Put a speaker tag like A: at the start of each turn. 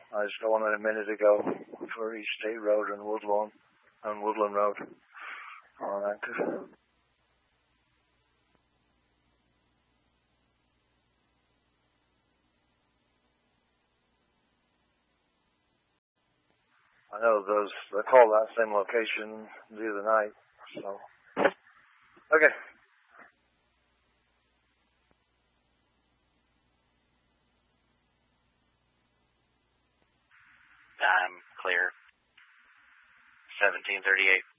A: I was going a minute ago for East State Road and Woodlawn Road on active. I know they called that same location the other night, so. Okay.
B: I'm clear. 1738.